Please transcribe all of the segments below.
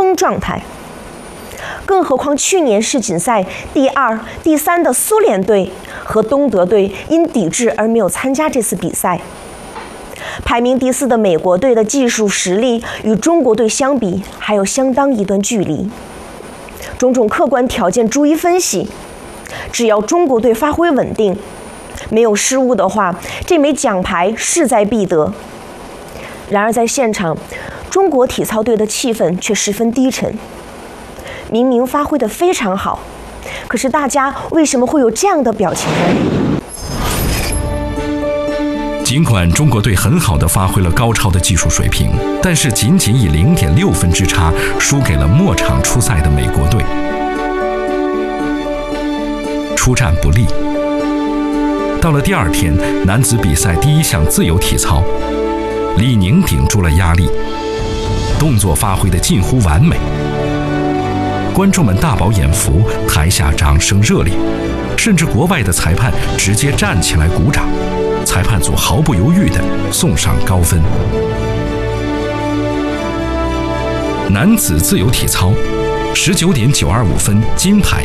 峰状态。更何况去年世锦赛第2、第3的苏联队和东德队因抵制而没有参加这次比赛。排名第4的美国队的技术实力与中国队相比还有相当一段距离。种种客观条件逐一分析，只要中国队发挥稳定，没有失误的话，这枚奖牌势在必得。然而在现场，中国体操队的气氛却十分低沉。明明发挥得非常好，可是大家为什么会有这样的表情呢？ 尽管中国队很好地发挥了高超的技术水平，但是仅仅以0.6分之差输给了末场出赛的美国队。出战不利。到了第2天，男子比赛第1项自由体操，李宁顶住了压力，动作发挥得近乎完美。观众们大饱眼福，台下掌声热烈，甚至国外的裁判直接站起来鼓掌，裁判组毫不犹豫地送上高分。男子自由体操，19.925分金牌；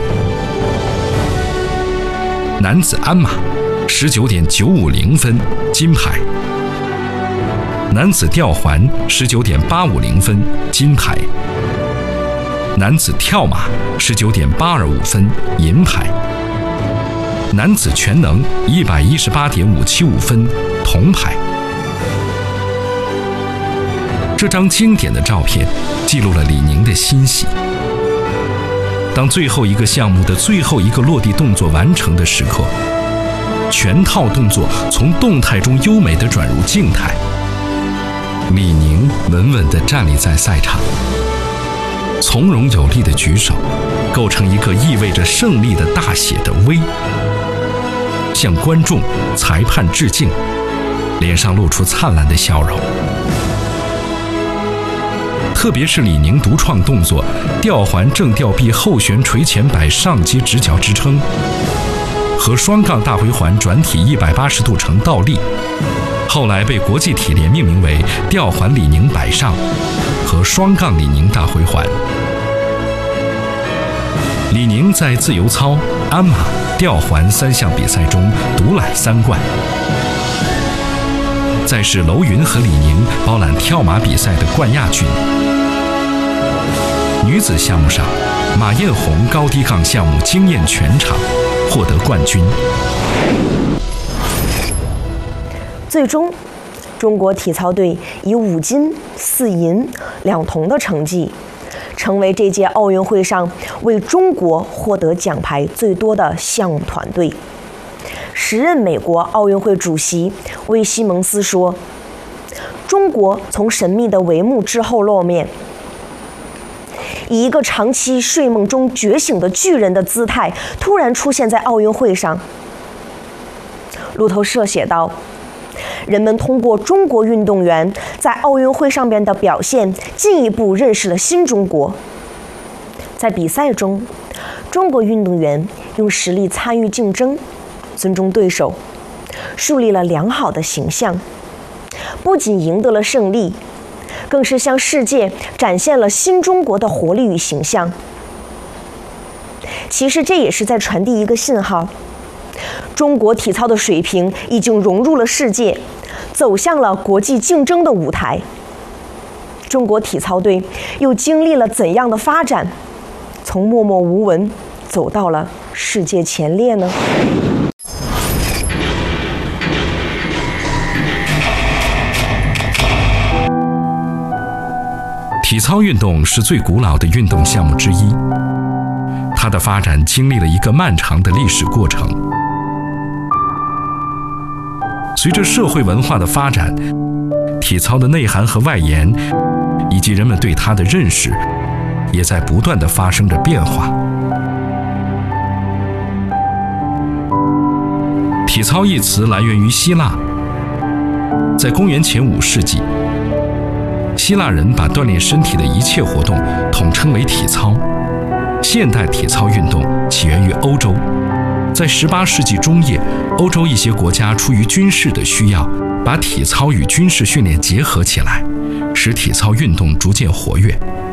男子鞍马，19.950分金牌；男子吊环，19.850分金牌；男子跳马19.825分银牌；男子全能118.575分铜牌。这张经典的照片记录了李宁的欣喜。当最后一个项目的最后一个落地动作完成的时刻，全套动作从动态中优美地转入静态，李宁稳稳地站立在赛场，从容有力的举手，构成一个意味着胜利的大写的 V， 向观众、裁判致敬，脸上露出灿烂的笑容。特别是李宁独创动作吊环正吊臂后旋垂前摆上接直角支撑，和双杠大回环转体180度成倒立，后来被国际体联命名为吊环李宁摆上和双杠李宁大回环。李宁在自由操、鞍马、吊环3项比赛中独揽3冠。再是楼云和李宁包揽跳马比赛的冠亚军。女子项目上，马艳红高低杠项目惊艳全场，获得冠军。 最终，中国体操队以5金、4银、2铜的成绩，成为这届奥运会上为中国获得奖牌最多的项目团队。时任美国奥运会主席威西蒙斯说：“中国从神秘的帷幕之后露面，以一个长期睡梦中觉醒的巨人的姿态，突然出现在奥运会上。”路透社写道：“人们通过中国运动员在奥运会上边的表现，进一步认识了新中国。在比赛中，中国运动员用实力参与竞争，尊重对手，树立了良好的形象，不仅赢得了胜利，更是向世界展现了新中国的活力与形象。其实这也是在传递一个信号：中国体操的水平已经融入了世界，走向了国际竞争的舞台。中国体操队又经历了怎样的发展，从默默无闻走到了世界前列呢？ 体操运动是最古老的运动项目之一，它的发展经历了一个漫长的历史过程。随着社会文化的发展，体操的内涵和外延，以及人们对它的认识，也在不断地发生着变化。体操一词来源于希腊，在公元前5世纪，希腊人把锻炼身体的一切活动统称为体操。现代体操运动起源于欧洲，在18世纪中叶，欧洲一些国家出于军事的需要，把体操与军事训练结合起来，使体操运动逐渐活跃。